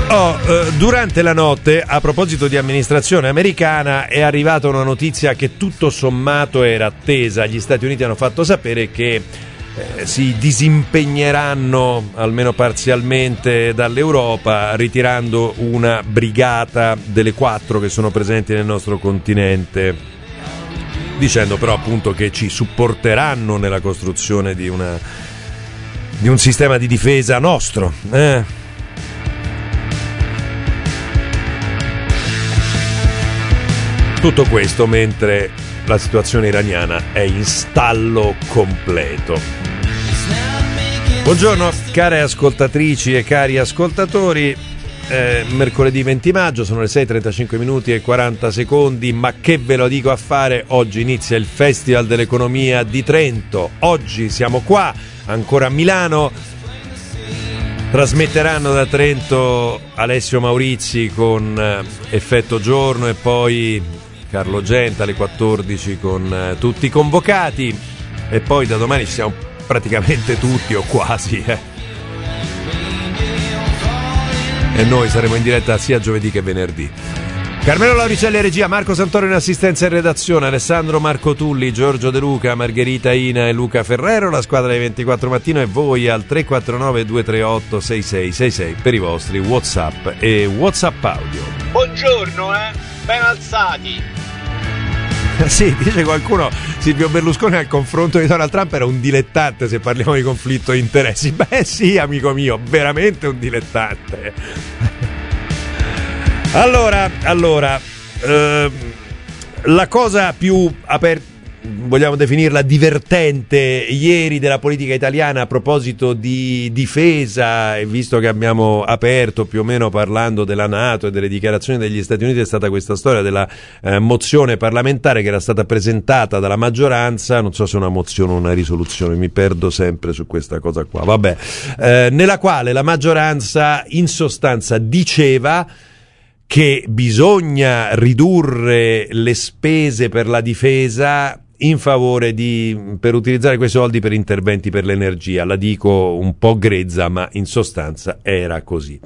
Durante la notte, a proposito di amministrazione americana, è arrivata una notizia che tutto sommato era attesa. Gli Stati Uniti hanno fatto sapere che si disimpegneranno almeno parzialmente dall'Europa, ritirando una brigata delle 4 che sono presenti nel nostro continente, dicendo però appunto che ci supporteranno nella costruzione di un sistema di difesa nostro. Tutto questo mentre la situazione iraniana è in stallo completo. Buongiorno care ascoltatrici e cari ascoltatori, mercoledì 20 maggio, sono le 6:35 minuti e 40 secondi, ma che ve lo dico a fare, oggi inizia il Festival dell'Economia di Trento, oggi siamo qua, ancora a Milano, trasmetteranno da Trento Alessio Maurizi con Effetto Giorno e poi Carlo Genta alle 14 con tutti i convocati, e poi da domani ci siamo praticamente tutti o quasi, e noi saremo in diretta sia giovedì che venerdì. Carmelo Lauricelli in regia, Marco Santoro in assistenza e redazione, Alessandro Marco Tulli, Giorgio De Luca, Margherita Ina e Luca Ferrero, la squadra dei 24 mattino, e voi al 349 238 6666 per i vostri WhatsApp e WhatsApp audio. Buongiorno, ben alzati. Sì, dice qualcuno, Silvio Berlusconi al confronto di Donald Trump era un dilettante se parliamo di conflitto di interessi. Beh sì, amico mio, veramente un dilettante. Allora, la cosa più vogliamo definirla divertente ieri della politica italiana a proposito di difesa, e visto che abbiamo aperto più o meno parlando della NATO e delle dichiarazioni degli Stati Uniti, è stata questa storia della mozione parlamentare che era stata presentata dalla maggioranza, non so se è una mozione o una risoluzione, mi perdo sempre su questa cosa qua, vabbè, nella quale la maggioranza in sostanza diceva che bisogna ridurre le spese per la difesa in favore per utilizzare quei soldi per interventi per l'energia. La dico un po' grezza, ma in sostanza era così.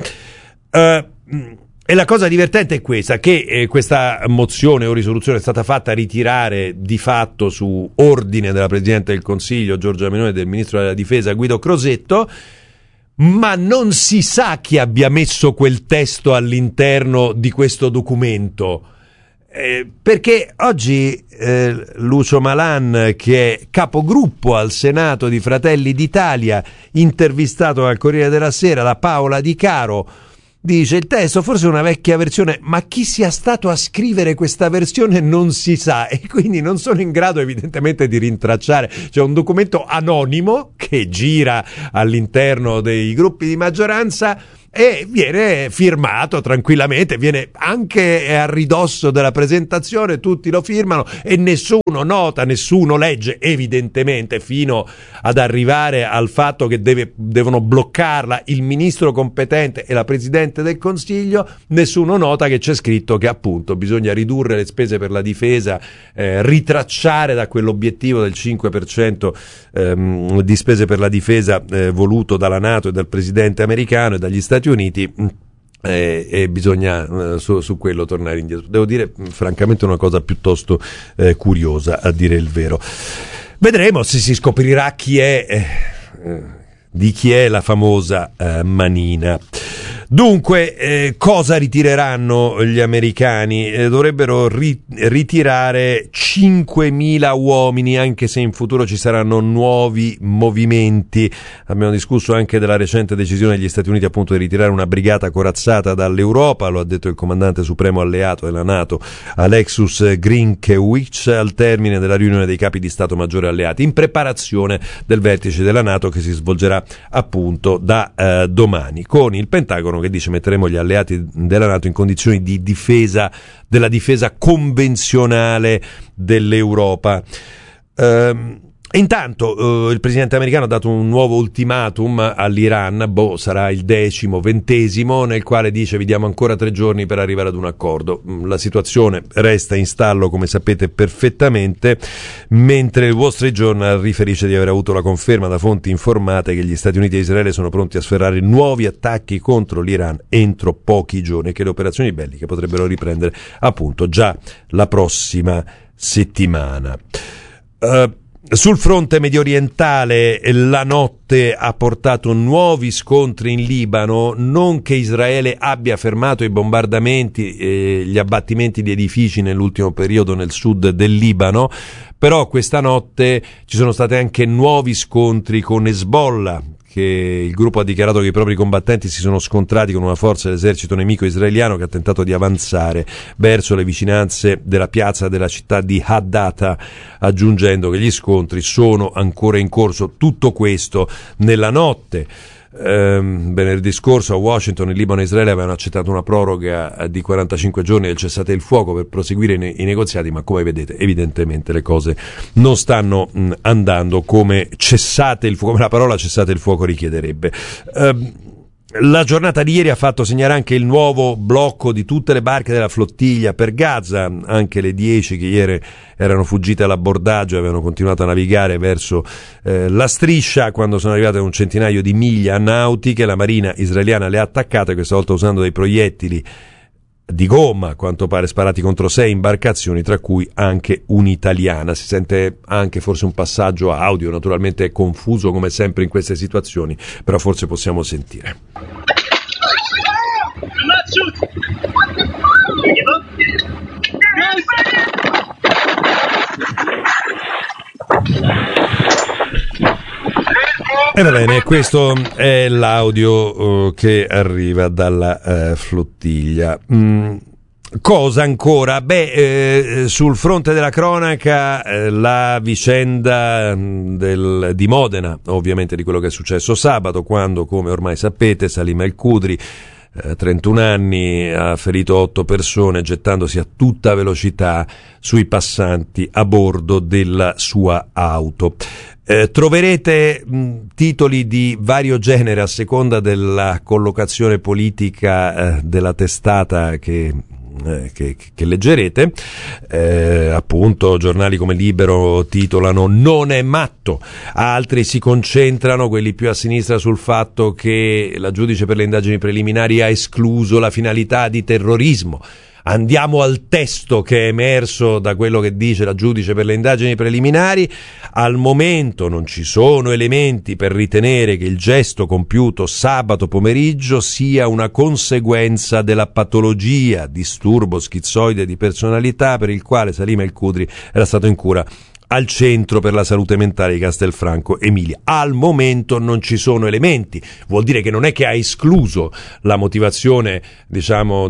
E la cosa divertente è questa, che questa mozione o risoluzione è stata fatta ritirare di fatto su ordine della Presidente del Consiglio Giorgia Meloni e del Ministro della Difesa Guido Crosetto, ma non si sa chi abbia messo quel testo all'interno di questo documento. Perché oggi Lucio Malan, che è capogruppo al Senato di Fratelli d'Italia, intervistato al Corriere della Sera da Paola Di Caro, dice: il testo forse è una vecchia versione, ma chi sia stato a scrivere questa versione non si sa, e quindi non sono in grado evidentemente di rintracciare. C'è un documento anonimo che gira all'interno dei gruppi di maggioranza e viene firmato tranquillamente, viene anche a ridosso della presentazione, tutti lo firmano e nessuno nota, nessuno legge, evidentemente, fino ad arrivare al fatto che devono bloccarla il ministro competente e la Presidente del Consiglio. Nessuno nota che c'è scritto che appunto bisogna ridurre le spese per la difesa, ritracciare da quell'obiettivo del 5% di spese per la difesa voluto dalla NATO e dal Presidente americano e dagli Stati Uniti, e bisogna su quello tornare indietro. Devo dire francamente una cosa piuttosto curiosa, a dire il vero. Vedremo se si scoprirà di chi è la famosa manina. Dunque, cosa ritireranno gli americani? Dovrebbero ritirare 5.000 uomini, anche se in futuro ci saranno nuovi movimenti. Abbiamo discusso anche della recente decisione degli Stati Uniti appunto di ritirare una brigata corazzata dall'Europa, lo ha detto il comandante supremo alleato della NATO Alexus Grynkewicz al termine della riunione dei capi di Stato Maggiore alleati, in preparazione del vertice della NATO che si svolgerà appunto da domani, con il Pentagono che dice: metteremo gli alleati della NATO in condizioni di difesa, della difesa convenzionale dell'Europa. Intanto il presidente americano ha dato un nuovo ultimatum all'Iran, sarà il 10º, 20º, nel quale dice: vi diamo ancora 3 giorni per arrivare ad un accordo. La situazione resta in stallo, come sapete perfettamente, mentre il Wall Street Journal riferisce di aver avuto la conferma da fonti informate che gli Stati Uniti e Israele sono pronti a sferrare nuovi attacchi contro l'Iran entro pochi giorni e che le operazioni belliche potrebbero riprendere appunto già la prossima settimana. Sul fronte mediorientale la notte ha portato nuovi scontri in Libano, non che Israele abbia fermato i bombardamenti e gli abbattimenti di edifici nell'ultimo periodo nel sud del Libano, però questa notte ci sono stati anche nuovi scontri con Hezbollah, che il gruppo ha dichiarato che i propri combattenti si sono scontrati con una forza dell'esercito nemico israeliano che ha tentato di avanzare verso le vicinanze della piazza della città di Hadata, aggiungendo che gli scontri sono ancora in corso. Tutto questo nella notte. Venerdì scorso a Washington il Libano e Israele avevano accettato una proroga di 45 giorni del cessate il fuoco per proseguire i negoziati, ma come vedete evidentemente le cose non stanno andando come la parola cessate il fuoco richiederebbe. La giornata di ieri ha fatto segnare anche il nuovo blocco di tutte le barche della flottiglia per Gaza, anche le 10 che ieri erano fuggite all'abbordaggio e avevano continuato a navigare verso la striscia. Quando sono arrivate a un centinaio di miglia nautiche, la marina israeliana le ha attaccate, questa volta usando dei proiettili di gomma, a quanto pare sparati contro 6 imbarcazioni, tra cui anche un'italiana. Si sente anche forse un passaggio audio, naturalmente è confuso come sempre in queste situazioni, però forse possiamo sentire. E va bene, questo è l'audio che arriva dalla flottiglia. Cosa ancora? Sul fronte della cronaca la vicenda di Modena, ovviamente di quello che è successo sabato, quando, come ormai sapete, Salim El-Kudri, 31 anni, ha ferito 8 persone gettandosi a tutta velocità sui passanti a bordo della sua auto. Troverete titoli di vario genere a seconda della collocazione politica della testata che leggerete. Appunto giornali come Libero titolano "Non è matto", altri si concentrano, quelli più a sinistra, sul fatto che la giudice per le indagini preliminari ha escluso la finalità di terrorismo. Andiamo al testo che è emerso da quello che dice la giudice per le indagini preliminari. Al momento non ci sono elementi per ritenere che il gesto compiuto sabato pomeriggio sia una conseguenza della patologia disturbo schizoide di personalità per il quale Salim El-Kudri era stato in cura al Centro per la Salute Mentale di Castelfranco Emilia. Al momento non ci sono elementi, vuol dire che non è che ha escluso la motivazione, diciamo,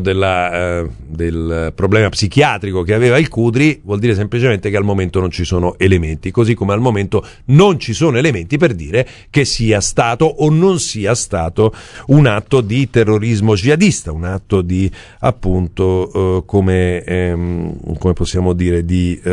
del problema psichiatrico che aveva il Kudri, vuol dire semplicemente che al momento non ci sono elementi, così come al momento non ci sono elementi per dire che sia stato o non sia stato un atto di terrorismo jihadista, un atto di, appunto, come possiamo dire,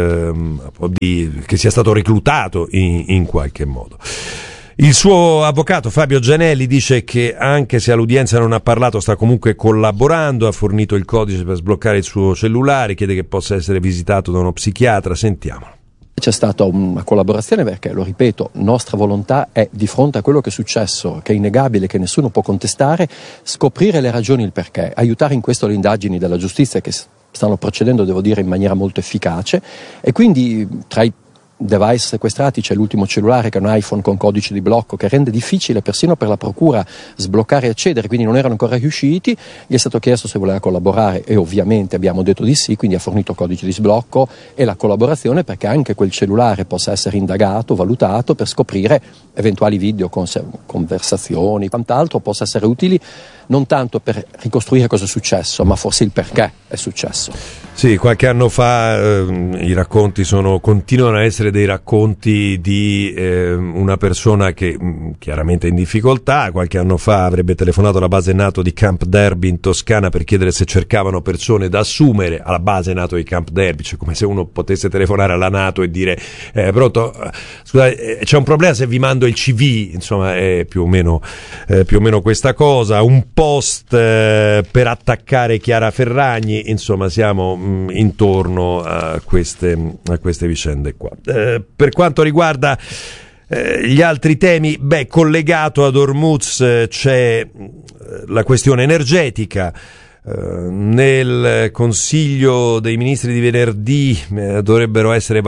che sia stato reclutato in qualche modo. Il suo avvocato Fabio Gianelli dice che anche se all'udienza non ha parlato sta comunque collaborando, ha fornito il codice per sbloccare il suo cellulare, chiede che possa essere visitato da uno psichiatra. Sentiamolo. C'è stata una collaborazione perché, lo ripeto, nostra volontà è, di fronte a quello che è successo, che è innegabile, che nessuno può contestare, scoprire le ragioni, il perché, aiutare in questo le indagini della giustizia che stanno procedendo, devo dire, in maniera molto efficace, e quindi tra i device sequestrati c'è l'ultimo cellulare che è un iPhone con codice di blocco che rende difficile persino per la procura sbloccare e accedere, quindi non erano ancora riusciti. Gli è stato chiesto se voleva collaborare e ovviamente abbiamo detto di sì, quindi ha fornito codice di sblocco e la collaborazione perché anche quel cellulare possa essere indagato, valutato per scoprire eventuali video, conversazioni, quant'altro possa essere utili non tanto per ricostruire cosa è successo, ma forse il perché è successo. Sì, qualche anno fa i racconti continuano a essere dei racconti di una persona che chiaramente è in difficoltà. Qualche anno fa avrebbe telefonato alla base NATO di Camp Derby in Toscana per chiedere se cercavano persone da assumere alla base NATO di Camp Derby, cioè come se uno potesse telefonare alla NATO e dire pronto, scusate, c'è un problema se vi mando il CV, insomma è più o meno questa cosa. Un post per attaccare Chiara Ferragni, insomma siamo intorno a queste vicende qua. Per quanto riguarda gli altri temi, collegato ad Hormuz c'è la questione energetica. Nel Consiglio dei Ministri di venerdì dovrebbe essere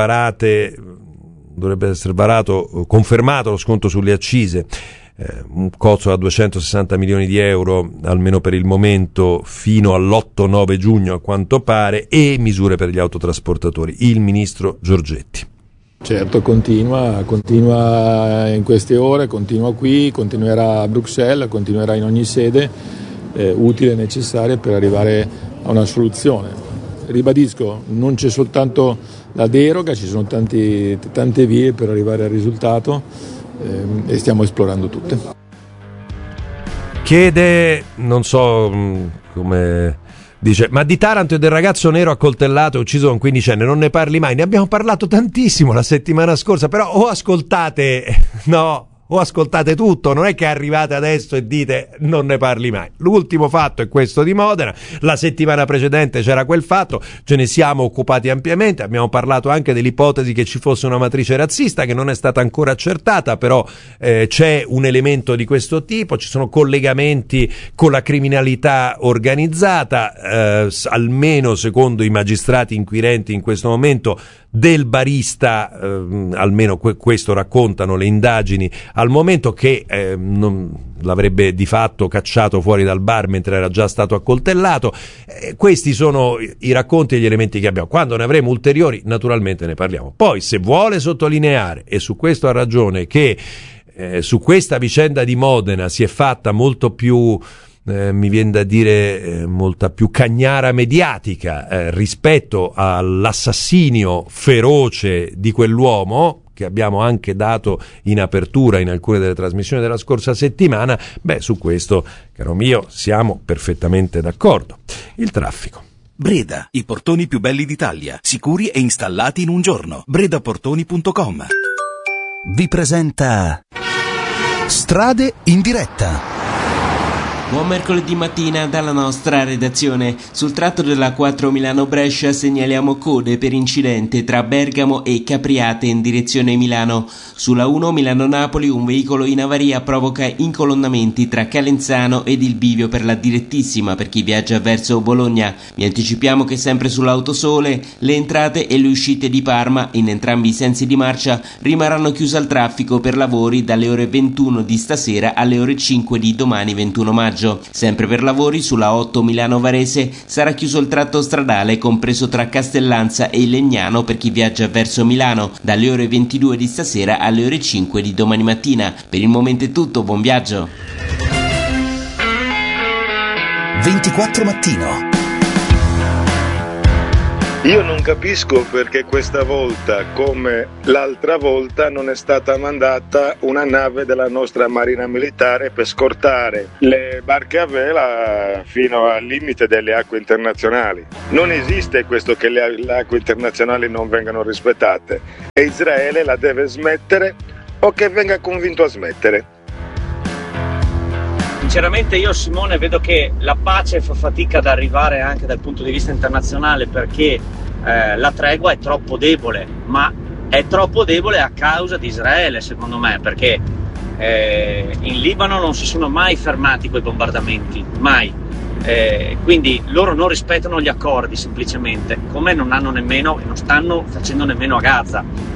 confermato lo sconto sulle accise, un costo da 260 milioni di euro almeno per il momento fino all'8-9 giugno a quanto pare, e misure per gli autotrasportatori. Il ministro Giorgetti. Certo, continua in queste ore, continua qui, continuerà a Bruxelles, continuerà in ogni sede utile e necessaria per arrivare a una soluzione. Ribadisco, non c'è soltanto la deroga, ci sono tante vie per arrivare al risultato, e stiamo esplorando tutte. Chiede, non so come dice, ma di Taranto e del ragazzo nero accoltellato e ucciso da un quindicenne non ne parli mai? Ne abbiamo parlato tantissimo la settimana scorsa, però o ascoltate tutto, non è che arrivate adesso e dite non ne parli mai. L'ultimo fatto è questo di Modena, la settimana precedente c'era quel fatto, ce ne siamo occupati ampiamente, abbiamo parlato anche dell'ipotesi che ci fosse una matrice razzista che non è stata ancora accertata, però c'è un elemento di questo tipo, ci sono collegamenti con la criminalità organizzata, almeno secondo i magistrati inquirenti in questo momento del barista, almeno questo raccontano le indagini al momento, che non l'avrebbe di fatto cacciato fuori dal bar mentre era già stato accoltellato. Questi sono i racconti e gli elementi che abbiamo. Quando ne avremo ulteriori naturalmente ne parliamo. Poi, se vuole sottolineare, e su questo ha ragione, che su questa vicenda di Modena si è fatta molto più mi viene da dire molta più cagnara mediatica rispetto all'assassinio feroce di quell'uomo, che abbiamo anche dato in apertura in alcune delle trasmissioni della scorsa settimana, su questo, caro mio, siamo perfettamente d'accordo. Il traffico. Breda, i portoni più belli d'Italia, sicuri e installati in un giorno. bredaportoni.com vi presenta Strade in diretta. Buon mercoledì mattina dalla nostra redazione. Sul tratto della 4 Milano-Brescia segnaliamo code per incidente tra Bergamo e Capriate in direzione Milano. Sulla 1 Milano-Napoli un veicolo in avaria provoca incolonnamenti tra Calenzano ed il bivio per la direttissima per chi viaggia verso Bologna. Vi anticipiamo che sempre sull'Autosole le entrate e le uscite di Parma in entrambi i sensi di marcia rimarranno chiuse al traffico per lavori dalle ore 21 di stasera alle ore 5 di domani 21 maggio. Sempre per lavori sulla 8 Milano-Varese sarà chiuso il tratto stradale compreso tra Castellanza e Legnano per chi viaggia verso Milano dalle ore 22 di stasera alle ore 5 di domani mattina. Per il momento è tutto, buon viaggio. 24 mattino. Io non capisco perché questa volta, come l'altra volta, non è stata mandata una nave della nostra Marina Militare per scortare le barche a vela fino al limite delle acque internazionali. Non esiste questo che le acque internazionali non vengano rispettate, e Israele la deve smettere o che venga convinto a smettere. Sinceramente io, Simone, vedo che la pace fa fatica ad arrivare anche dal punto di vista internazionale, perché la tregua è troppo debole, ma è troppo debole a causa di Israele, secondo me, perché in Libano non si sono mai fermati quei bombardamenti, mai, quindi loro non rispettano gli accordi semplicemente, come non hanno nemmeno e non stanno facendo nemmeno a Gaza.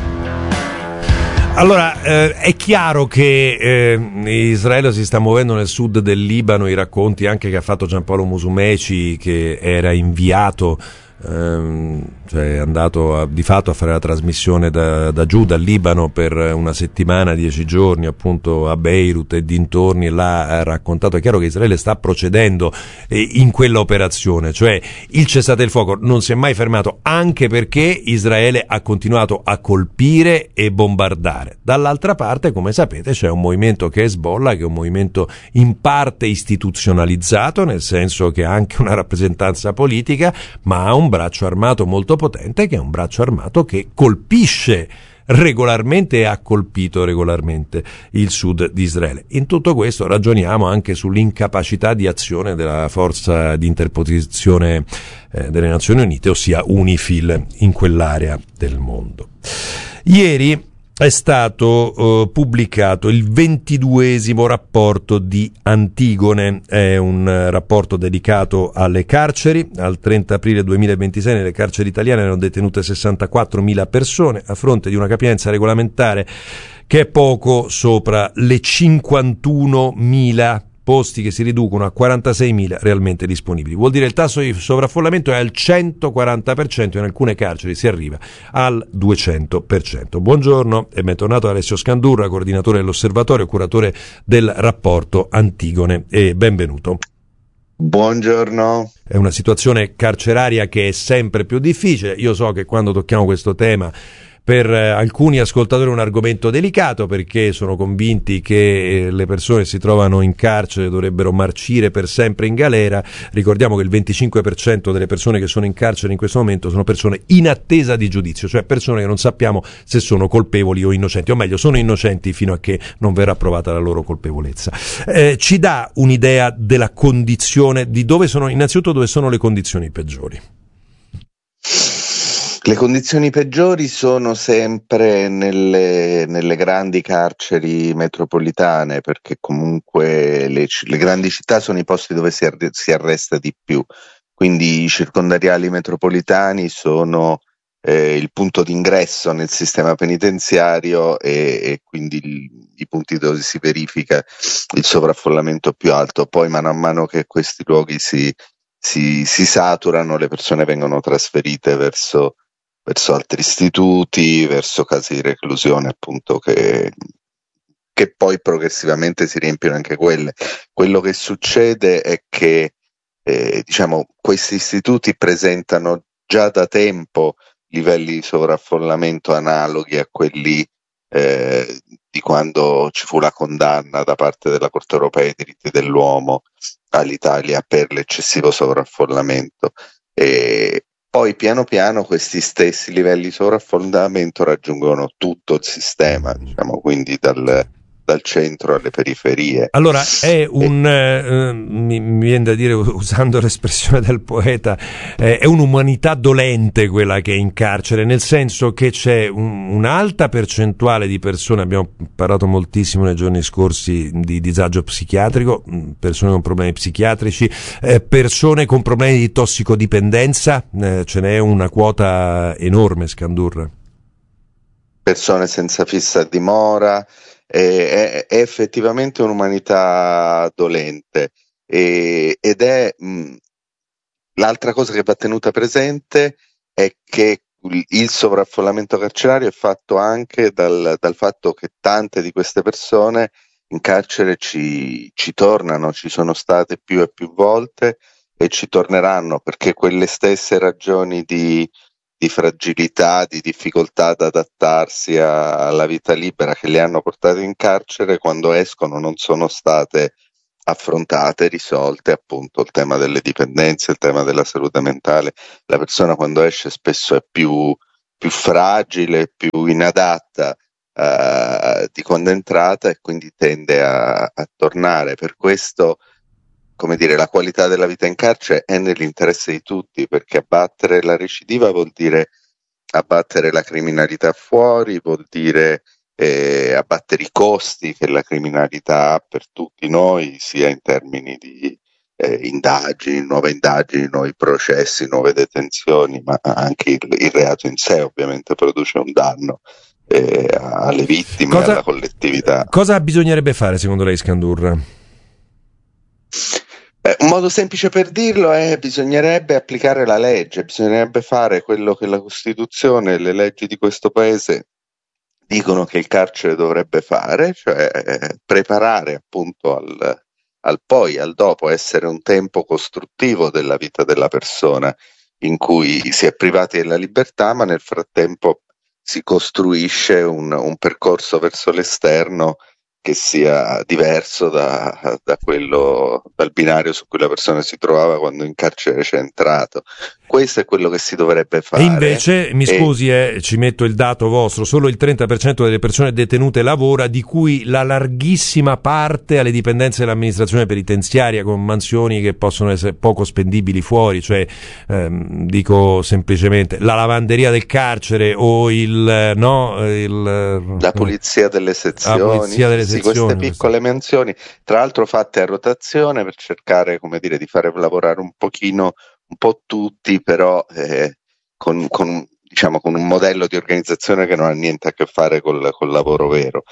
Allora, è chiaro che Israele si sta muovendo nel sud del Libano, i racconti anche che ha fatto Giampaolo Musumeci, che era inviato cioè è andato di fatto a fare la trasmissione da giù, dal Libano, per una settimana, 10 giorni appunto a Beirut e dintorni, e l'ha raccontato. È chiaro che Israele sta procedendo in quella operazione, cioè il cessate il fuoco non si è mai fermato, anche perché Israele ha continuato a colpire e bombardare. Dall'altra parte, come sapete, c'è un movimento che è Hezbollah, che è un movimento in parte istituzionalizzato, nel senso che ha anche una rappresentanza politica, ma ha un braccio armato molto potente, che è un braccio armato che colpisce regolarmente e ha colpito regolarmente il sud di Israele. In tutto questo ragioniamo anche sull'incapacità di azione della forza di interposizione delle Nazioni Unite, ossia UNIFIL, in quell'area del mondo. Ieri è stato pubblicato il 22esimo rapporto di Antigone. È un rapporto dedicato alle carceri. Al 30 aprile 2026 nelle carceri italiane erano detenute 64.000 persone, a fronte di una capienza regolamentare che è poco sopra le 51.000 posti, che si riducono a 46.000 realmente disponibili. Vuol dire il tasso di sovraffollamento è al 140%, in alcune carceri si arriva al 200%. Buongiorno e bentornato Alessio Scandurra, coordinatore dell'Osservatorio, curatore del rapporto Antigone, e benvenuto. Buongiorno. È una situazione carceraria che è sempre più difficile. Io so che quando tocchiamo questo tema per alcuni ascoltatori è un argomento delicato, perché sono convinti che le persone che si trovano in carcere dovrebbero marcire per sempre in galera. Ricordiamo che il 25% delle persone che sono in carcere in questo momento sono persone in attesa di giudizio, cioè persone che non sappiamo se sono colpevoli o innocenti, o meglio sono innocenti fino a che non verrà provata la loro colpevolezza. Ci dà un'idea della condizione, di dove sono, innanzitutto dove sono le condizioni peggiori? Le condizioni peggiori sono sempre nelle grandi carceri metropolitane, perché comunque le grandi città sono i posti dove si arresta di più, quindi i circondariali metropolitani sono il punto d'ingresso nel sistema penitenziario e quindi i punti dove si verifica il sovraffollamento più alto. Poi mano a mano che questi luoghi si saturano, le persone vengono trasferite verso altri istituti, verso case di reclusione, appunto, che poi progressivamente si riempiono anche quelle. Quello che succede è che questi istituti presentano già da tempo livelli di sovraffollamento analoghi a quelli di quando ci fu la condanna da parte della Corte Europea dei diritti dell'uomo all'Italia per l'eccessivo sovraffollamento. Poi piano piano questi stessi livelli di sovraffollamento raggiungono tutto il sistema, quindi dal centro alle periferie. Allora è mi viene da dire, usando l'espressione del poeta, è un'umanità dolente quella che è in carcere, nel senso che c'è un'alta percentuale di persone, abbiamo parlato moltissimo nei giorni scorsi di disagio psichiatrico, persone con problemi psichiatrici, persone con problemi di tossicodipendenza, ce n'è una quota enorme, Scandurra. Persone senza fissa dimora. È effettivamente un'umanità dolente ed è l'altra cosa che va tenuta presente è che il sovraffollamento carcerario è fatto anche dal fatto che tante di queste persone in carcere ci tornano, ci sono state più e più volte e ci torneranno, perché quelle stesse ragioni di fragilità, di difficoltà ad adattarsi alla vita libera che le hanno portate in carcere, quando escono non sono state affrontate, risolte. Appunto il tema delle dipendenze, il tema della salute mentale. La persona quando esce spesso è più fragile, più inadatta di quando è entrata, e quindi tende a tornare. Per questo, come dire, la qualità della vita in carcere è nell'interesse di tutti, perché abbattere la recidiva vuol dire abbattere la criminalità fuori, vuol dire abbattere i costi che la criminalità ha per tutti noi, sia in termini di indagini, nuove processi, nuove detenzioni, ma anche il reato in sé ovviamente produce un danno alle vittime e alla collettività. Cosa bisognerebbe fare secondo lei, Scandurra? Un modo semplice per dirlo è: bisognerebbe applicare la legge, bisognerebbe fare quello che la Costituzione e le leggi di questo paese dicono che il carcere dovrebbe fare, cioè preparare appunto al dopo, essere un tempo costruttivo della vita della persona in cui si è privati della libertà, ma nel frattempo si costruisce un percorso verso l'esterno che sia diverso dal binario su cui la persona si trovava quando in carcere c'è entrato. Questo è quello che si dovrebbe fare. E invece, mi scusi, ci metto il dato vostro, solo il 30% delle persone detenute lavora, di cui la larghissima parte alle dipendenze dell'amministrazione penitenziaria, con mansioni che possono essere poco spendibili fuori, cioè dico semplicemente la lavanderia del carcere o la pulizia delle sezioni. Sì, queste piccole menzioni, tra l'altro fatte a rotazione per cercare, come dire, di fare lavorare un po' tutti, però con un modello di organizzazione che non ha niente a che fare col lavoro vero.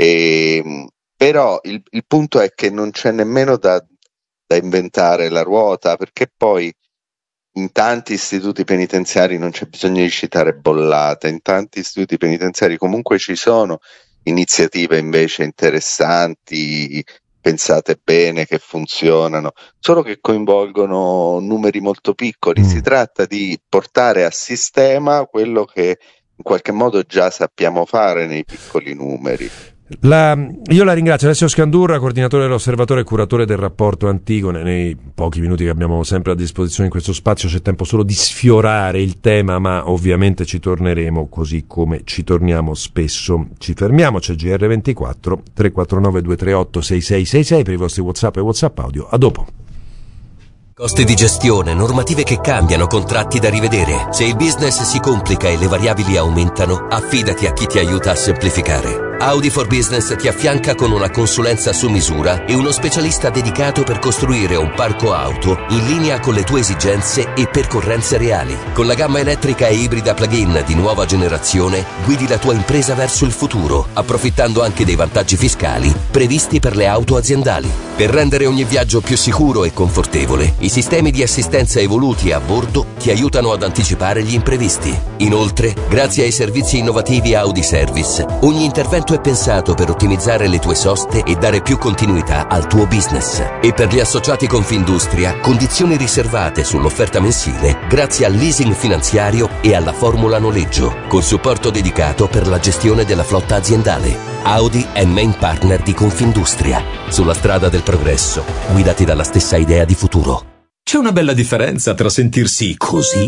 Però il punto è che non c'è nemmeno da inventare la ruota, perché poi in tanti istituti penitenziari non c'è bisogno di citare Bollata, in tanti istituti penitenziari comunque ci sono iniziative invece interessanti, pensate bene, che funzionano, solo che coinvolgono numeri molto piccoli. Si tratta di portare a sistema quello che in qualche modo già sappiamo fare nei piccoli numeri. Io la ringrazio, Alessio Scandurra, coordinatore dell'Osservatore e curatore del rapporto Antigone. Nei pochi minuti che abbiamo sempre a disposizione in questo spazio c'è tempo solo di sfiorare il tema, ma ovviamente ci torneremo, così come ci torniamo spesso. Ci fermiamo, c'è GR24 349 238 6666 per i vostri WhatsApp e WhatsApp audio. A dopo. Costi di gestione, normative che cambiano, contratti da rivedere. Se il business si complica e le variabili aumentano, affidati a chi ti aiuta a semplificare. Audi for Business ti affianca con una consulenza su misura e uno specialista dedicato per costruire un parco auto in linea con le tue esigenze e percorrenze reali. Con la gamma elettrica e ibrida plug-in di nuova generazione, guidi la tua impresa verso il futuro, approfittando anche dei vantaggi fiscali previsti per le auto aziendali. Per rendere ogni viaggio più sicuro e confortevole, i sistemi di assistenza evoluti a bordo ti aiutano ad anticipare gli imprevisti. Inoltre, grazie ai servizi innovativi Audi Service, ogni intervento è pensato per ottimizzare le tue soste e dare più continuità al tuo business. E per gli associati Confindustria, condizioni riservate sull'offerta mensile grazie al leasing finanziario e alla formula noleggio, con supporto dedicato per la gestione della flotta aziendale. Audi è main partner di Confindustria. Sulla strada del progresso, guidati dalla stessa idea di futuro. C'è una bella differenza tra sentirsi così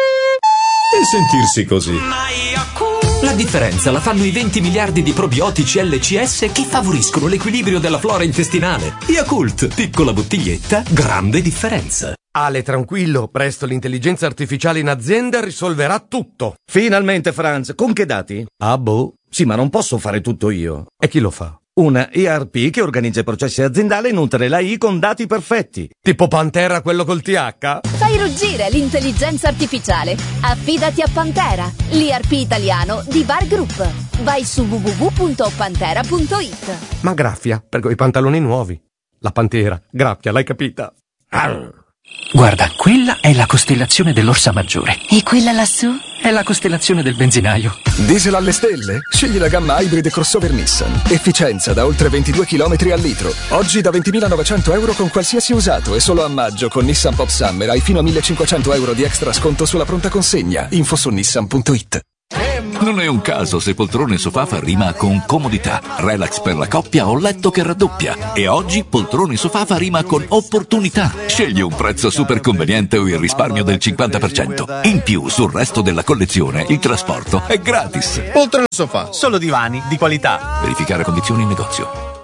e sentirsi così. La differenza la fanno i 20 miliardi di probiotici LCS che favoriscono l'equilibrio della flora intestinale. Yakult, piccola bottiglietta, grande differenza. Ale, tranquillo, presto l'intelligenza artificiale in azienda risolverà tutto. Finalmente, Franz, con che dati? Ah, boh. Sì, ma non posso fare tutto io. E chi lo fa? Una ERP che organizza i processi aziendali e nutre l'AI con dati perfetti. Tipo Pantera, quello col TH? Fai ruggire l'intelligenza artificiale. Affidati a Pantera, l'ERP italiano di Bar Group. Vai su www.pantera.it. Ma graffia, per quei pantaloni nuovi. La Pantera, graffia, l'hai capita? Arr. Guarda, quella è la costellazione dell'Orsa Maggiore. E quella lassù? È la costellazione del benzinaio. Diesel alle stelle? Scegli la gamma Hybrid crossover Nissan. Efficienza da oltre 22 km al litro. Oggi da 20.900 euro con qualsiasi usato e solo a maggio con Nissan Pop Summer hai fino a 1.500 euro di extra sconto sulla pronta consegna. Info su nissan.it. Non è un caso se poltrone sofà fa rima con comodità, relax per la coppia o letto che raddoppia. E oggi poltrone sofà fa rima con opportunità. Scegli un prezzo super conveniente o il risparmio del 50%. In più, sul resto della collezione, il trasporto è gratis. Poltrone sofà, solo divani di qualità. Verificare condizioni in negozio.